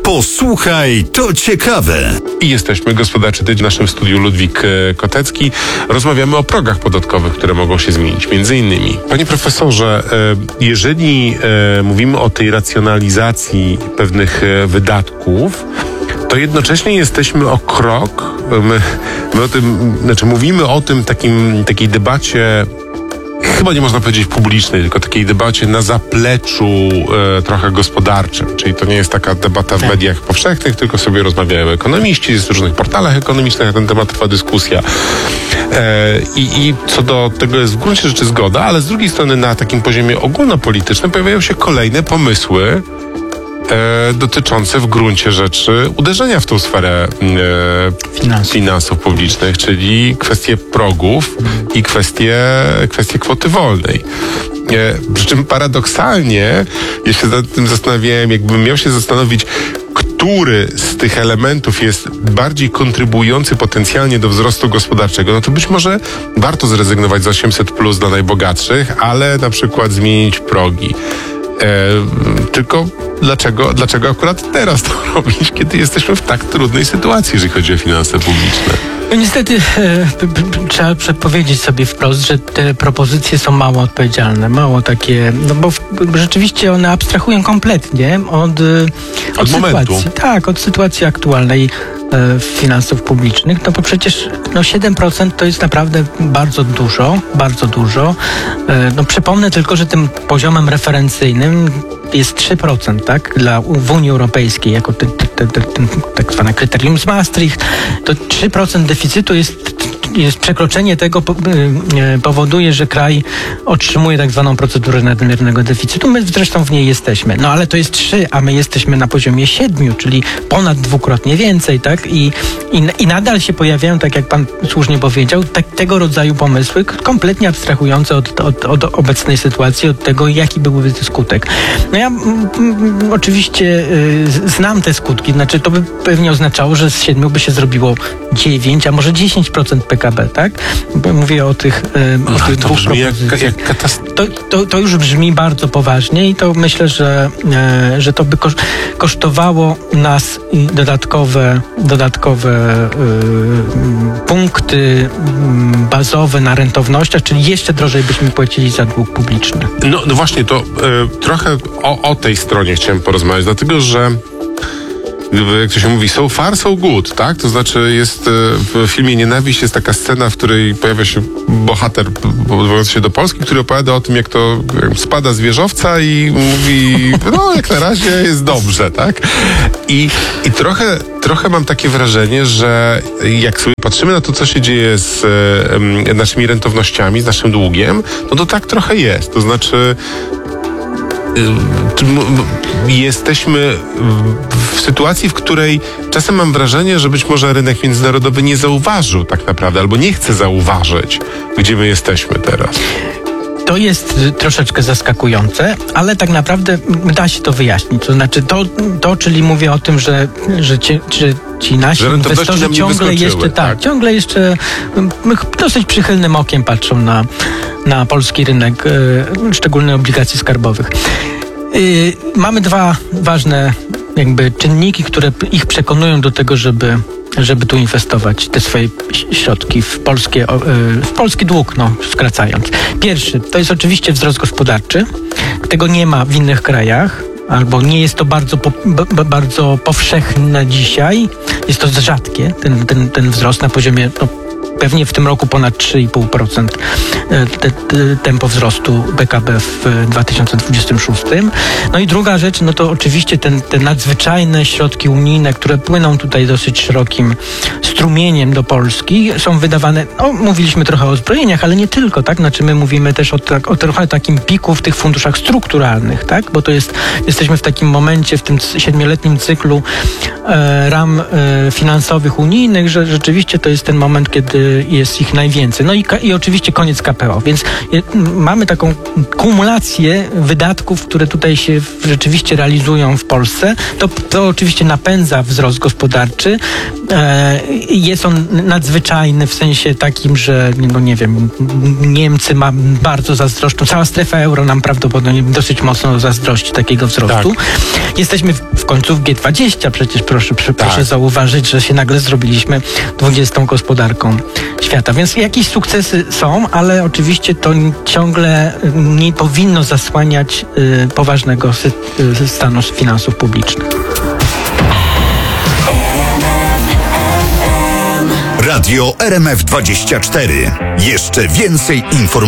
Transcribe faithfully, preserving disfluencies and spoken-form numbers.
Posłuchaj, to ciekawe. I jesteśmy, gospodarczy tydzień w naszym studiu Ludwik Kotecki. Rozmawiamy o progach podatkowych, które mogą się zmienić. Między innymi, panie profesorze, jeżeli mówimy o tej racjonalizacji pewnych wydatków, to jednocześnie jesteśmy o krok, my, my o tym, znaczy mówimy o tym takim, takiej debacie, chyba nie można powiedzieć publicznej, tylko takiej debacie na zapleczu e, trochę gospodarczym. Czyli to nie jest taka debata w mediach powszechnych, tylko sobie rozmawiają ekonomiści, jest w różnych portalach ekonomicznych na ten temat trwa dyskusja. E, i, I co do tego jest w gruncie rzeczy zgoda, ale z drugiej strony na takim poziomie ogólnopolitycznym pojawiają się kolejne pomysły E, dotyczące w gruncie rzeczy uderzenia w tą sferę e, finansów. finansów publicznych, czyli kwestie progów i kwestie, kwestie kwoty wolnej. E, przy czym paradoksalnie, ja się nad tym zastanawiałem, jakbym miał się zastanowić, który z tych elementów jest bardziej kontrybujący potencjalnie do wzrostu gospodarczego, no to być może warto zrezygnować z osiemset plus dla najbogatszych, ale na przykład zmienić progi. E, tylko dlaczego, dlaczego akurat teraz to robić, kiedy jesteśmy w tak trudnej sytuacji, jeżeli chodzi o finanse publiczne? No niestety e, p, p, trzeba powiedzieć sobie wprost, że te propozycje są mało odpowiedzialne, mało takie, no bo w, rzeczywiście one abstrahują kompletnie od, od, od sytuacji. momentu. Tak, od sytuacji aktualnej e, finansów publicznych, no bo przecież no siedem procent to jest naprawdę bardzo dużo, bardzo dużo. E, no przypomnę tylko, że tym poziomem referencyjnym jest trzy procent, tak? Dla, w Unii Europejskiej, jako ten, ten, ten, ten tak zwane kryterium z Maastricht, to trzy procent deficytu jest, jest przekroczenie tego po, e, powoduje, że kraj otrzymuje tak zwaną procedurę nadmiernego deficytu. My zresztą w niej jesteśmy. No ale to jest trzy, a my jesteśmy na poziomie siedmiu, czyli ponad dwukrotnie więcej, tak? I, i, i nadal się pojawiają, tak jak pan słusznie powiedział, tak, tego rodzaju pomysły, kompletnie abstrahujące od, od, od obecnej sytuacji, od tego, jaki byłby skutek. No ja m, m, oczywiście y, znam te skutki, znaczy to by pewnie oznaczało, że z siedmiu by się zrobiło dziewięć, a może dziesięć procent P K B, tak? Bo mówię o tych, y, no, o tych to dwóch brzmi jak, propozycjach. jak katast- to, to, to już brzmi bardzo poważnie i to myślę, że, e, że to by kosz, kosztowało nas dodatkowe, dodatkowe y, punkty y, bazowe na rentownościach, czyli jeszcze drożej byśmy płacili za dług publiczny. No, no właśnie, to y, trochę o, o tej stronie chciałem porozmawiać, dlatego że jak to się mówi, so far, so good, tak? To znaczy jest w filmie Nienawiść jest taka scena, w której pojawia się bohater odwołujący się do Polski, który opowiada o tym, jak to jak spada z wieżowca i mówi, no jak na razie jest dobrze, tak? I, i trochę, trochę mam takie wrażenie, że jak sobie patrzymy na to, co się dzieje z e, naszymi rentownościami, z naszym długiem, no to tak trochę jest. To znaczy jesteśmy w sytuacji, w której czasem mam wrażenie, że być może rynek międzynarodowy nie zauważył tak naprawdę, albo nie chce zauważyć, gdzie my jesteśmy teraz. To jest troszeczkę zaskakujące, ale tak naprawdę da się to wyjaśnić. To znaczy to, to czyli mówię o tym, że, że, ci, że ci nasi że inwestorzy ciągle jeszcze, tak, tak, ciągle jeszcze dosyć przychylnym okiem patrzą na, na polski rynek, yy, szczególnie obligacji skarbowych. Yy, mamy dwa ważne jakby czynniki, które ich przekonują do tego, żeby żeby tu inwestować te swoje środki w, polskie, w polski dług, no skracając. Pierwszy, to jest oczywiście wzrost gospodarczy. Tego nie ma w innych krajach, albo nie jest to bardzo, po, b, bardzo powszechne dzisiaj. Jest to rzadkie, ten, ten, ten wzrost na poziomie no, pewnie w tym roku ponad trzy i pół procent te, te, tempo wzrostu P K B w dwa tysiące dwudziestym szóstym. No i druga rzecz, no to oczywiście ten, te nadzwyczajne środki unijne, które płyną tutaj dosyć szerokim strumieniem do Polski, są wydawane, no mówiliśmy trochę o zbrojeniach, ale nie tylko, tak? Znaczy my mówimy też o, o trochę takim piku w tych funduszach strukturalnych, tak? Bo to jest, jesteśmy w takim momencie, w tym siedmioletnim cyklu e, ram e, finansowych unijnych, że rzeczywiście to jest ten moment, kiedy y, jest ich najwięcej. No i, i oczywiście koniec K P O, więc y, mamy taką kumulację wydatków, które tutaj się rzeczywiście realizują w Polsce. To, to oczywiście napędza wzrost gospodarczy. E, jest on nadzwyczajny w sensie takim, że no nie wiem, Niemcy ma bardzo zazdroszczą, cała strefa euro nam prawdopodobnie dosyć mocno zazdrości takiego wzrostu. Tak. Jesteśmy w, w końcu w G dwadzieścia, przecież proszę, proszę tak. zauważyć, że się nagle zrobiliśmy dwudziestą gospodarką świata. Więc jakieś sukcesy są, ale oczywiście to ciągle nie powinno zasłaniać y, poważnego sy, y, stanu finansów publicznych. Radio R M F dwadzieścia cztery. Jeszcze więcej informacji.